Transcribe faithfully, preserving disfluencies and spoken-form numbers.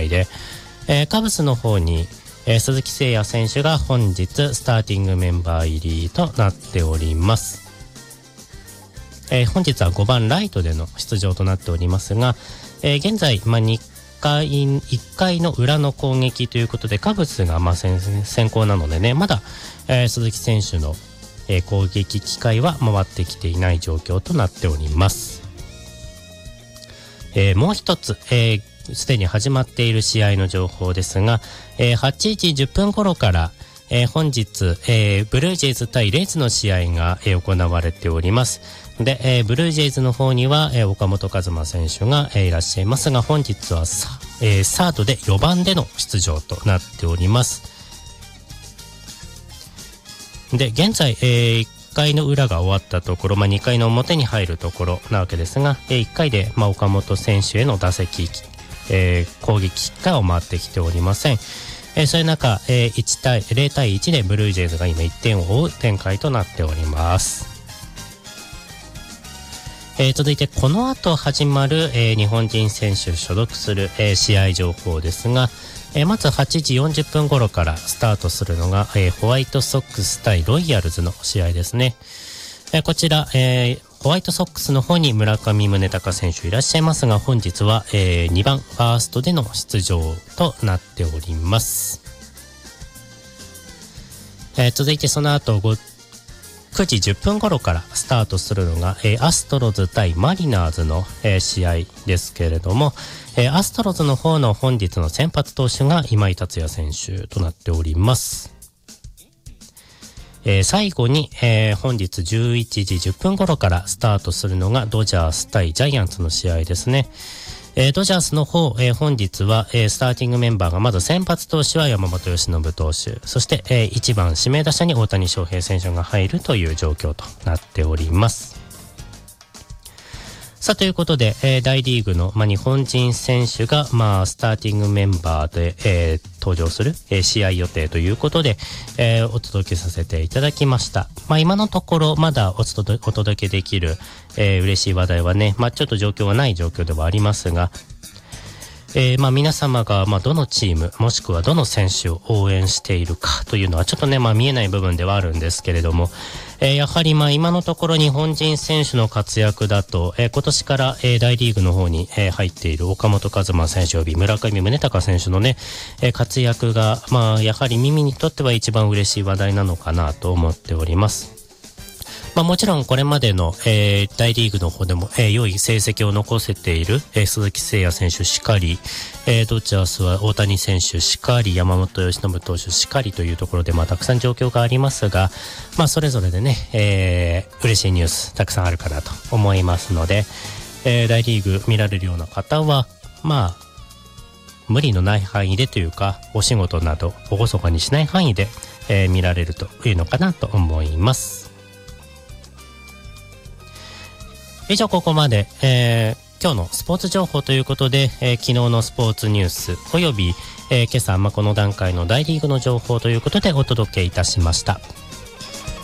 いで、えー、カブスの方に、えー、鈴木誠也選手が本日スターティングメンバー入りとなっております。えー、本日はごばんライトでの出場となっておりますが、えー、現在、まあ、にかいいっかいの裏の攻撃ということでカブスがまあ 先, 先行なのでね、まだ、えー、鈴木選手の、えー、攻撃機会は回ってきていない状況となっております。えー、もう一つ、えー、すでに始まっている試合の情報ですが、えー、はちじじゅっぷん頃から、えー、本日、えー、ブルージェイズ対レイズの試合が、えー、行われております。で、えー、ブルージェイズの方には、えー、岡本和真選手が、えー、いらっしゃいますが、本日はさ、えー、サードでよばんでの出場となっております。で、現在、えー、いっかいの裏が終わったところ、まあ、にかいの表に入るところなわけですが、えー、いっかいで、まあ、岡本選手への打席、えー、攻撃機会を回ってきておりません。えー、そういう中、えー、いち対ゼロ対いちでブルージェイズが今いってんを追う展開となっております。えー、続いてこの後始まる、えー、日本人選手所属する、えー、試合情報ですが、えー、まずはちじよんじゅっぷん頃からスタートするのが、えー、ホワイトソックス対ロイヤルズの試合ですね。えー、こちら、えー、ホワイトソックスの方に村上宗隆選手いらっしゃいますが、本日は、えー、にばんファーストでの出場となっております。えー、続いてその後くじじゅっぷん頃からスタートするのが、えー、アストロズ対マリナーズの、えー、試合ですけれども、えー、アストロズの方の本日の先発投手が今井達也選手となっております。えー、最後に、えー、本日じゅういちじじゅっぷん頃からスタートするのがドジャース対ジャイアンツの試合ですね。えー、ドジャースの方、えー、本日は、えー、スターティングメンバーがまず先発投手は山本由伸投手、そして、えー、いちばん指名打者に大谷翔平選手が入るという状況となっております。さあということで、えー、大リーグの、まあ、日本人選手が、まあ、スターティングメンバーで、えー、登場する、えー、試合予定ということで、えー、お届けさせていただきました。まあ、今のところまだお届け、お届けできる、えー、嬉しい話題はね、まあ、ちょっと状況はない状況ではありますが、えー、まあ皆様がまあどのチームもしくはどの選手を応援しているかというのはちょっとねまあ見えない部分ではあるんですけれども、えー、やはりまあ今のところ日本人選手の活躍だと、えー、今年から、えー、大リーグの方に、えー、入っている岡本和真選手及び村上宗隆選手のね、えー、活躍がまあやはり耳にとっては一番嬉しい話題なのかなと思っております。まあ、もちろんこれまでの、えー、大リーグの方でも、えー、良い成績を残せている、えー、鈴木誠也選手しかり、えー、ドジャースは大谷選手しかり、山本由伸投手しかりというところで、まあ、たくさん状況がありますが、まあ、それぞれでね、えー、嬉しいニュースたくさんあるかなと思いますので、えー、大リーグ見られるような方は、まあ、無理のない範囲でというか、お仕事などおごそかにしない範囲で、えー、見られるというのかなと思います。以上ここまで、えー、今日のスポーツ情報ということで、えー、昨日のスポーツニュースおよび、えー、今朝、まあ、この段階の大リーグの情報ということでお届けいたしました。